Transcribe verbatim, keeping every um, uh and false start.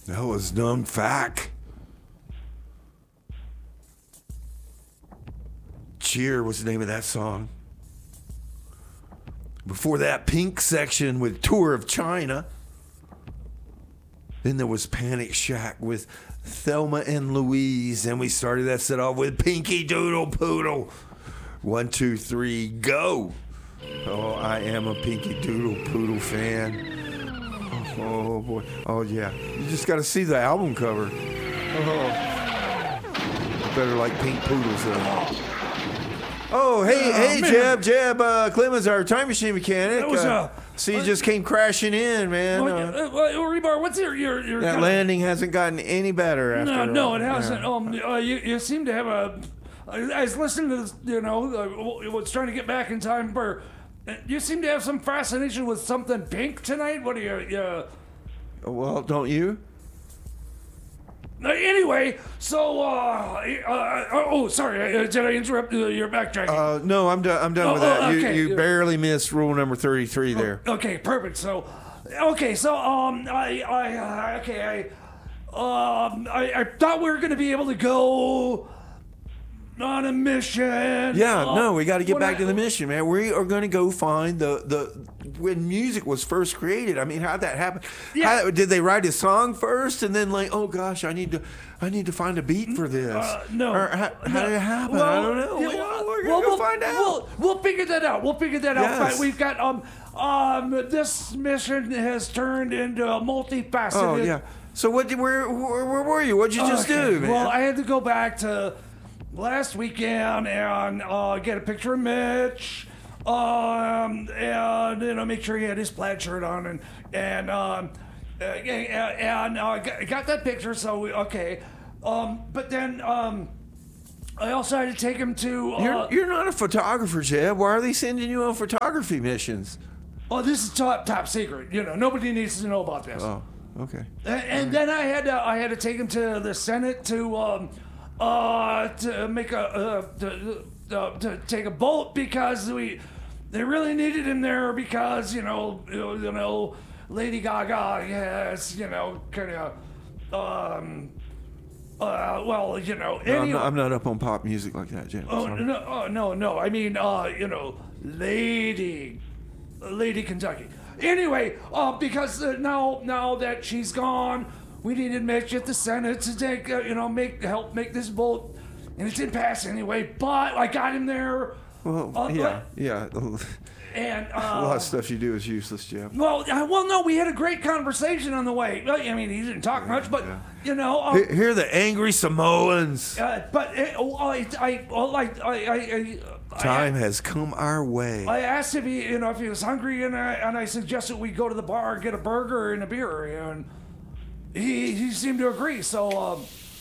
That was Numb Fack. Cheer was the name of that song. Before that, Pink Section with Tour of China. Then there was Panic Shack with Thelma and Louise. And we started that set off with Pinky Doodle Poodle. One, two, three, go. Oh, I am a Pinky Doodle Poodle fan. Oh, boy. Oh, yeah. You just got to see the album cover. Oh. Better like pink poodles, though. Oh, hey, oh, hey, man. Jeb, Jeb, uh, Clemens, our time machine mechanic. That was, uh, uh, see, you just came crashing in, man. Well, uh, uh, uh, Rebar, what's your your, your that kinda, landing hasn't gotten any better after. No, no, it uh, hasn't. Um, uh, you you seem to have a. I was listening to this, you know, uh, was trying to get back in time for. You seem to have some fascination with something pink tonight. What are you? you well, don't you? Uh, anyway, so uh, uh, oh, sorry, uh, did I interrupt uh, your backtracking? Uh, no, I'm done. I'm done oh, with that. Oh, okay. You you barely missed rule number thirty-three there. Oh, okay, perfect. So, okay, so um, I I uh, okay I um I, I thought we were gonna be able to go on a mission. Yeah, uh, no, we got to get back I, to the mission, man. We are going to go find the the when music was first created. I mean, how'd that happen? Yeah. How, did they write a song first and then like, oh gosh, I need to I need to find a beat for this? Uh, no. Or how, how no. did it happen? Well, I don't know. Yeah, we, well, we're going to well, go we'll, find out. We'll, we'll figure that out. We'll figure that Yes. out. But we've got um um this mission has turned into a multifaceted. Oh yeah. So what? Did, where, where where were you? What'd you just Okay, do, man? Well, I had to go back to last weekend and uh, get a picture of Mitch, um, and you know make sure he had his plaid shirt on, and and um, uh, and uh, got, got that picture. So we, okay, um, but then um, I also had to take him to. Uh, you're you're not a photographer, Jeb. Why are they sending you on photography missions? Oh, this is top top secret. You know, nobody needs to know about this. Oh, okay. And, and then I had to I had to take him to the Senate to. Um, Uh, to make a uh, to, uh, to take a vote because we they really needed him there because you know you you know Lady Gaga has you know kind of um uh well you know No, I'm, any, not, I'm not up on pop music like that, Jeb. oh Sorry. no oh, no no I mean uh you know Lady Lady Kentucky anyway uh because uh, now now that she's gone. We needed Mitch at the Senate to take, uh, you know, make help make this vote, and it didn't pass anyway. But I got him there. Well, uh, yeah, yeah. And uh, a lot of stuff you do is useless, Jeb. Well, uh, well, no, we had a great conversation on the way. I mean, he didn't talk much, but yeah. you know. Uh, Here, here are the angry Samoans. uh, but uh, oh, I, I, oh, I, I, I, I Time I, has come our way. I asked if he, you know, if he was hungry, and I, and I suggested we go to the bar, get a burger and a beer, and. He, he seemed to agree, so um,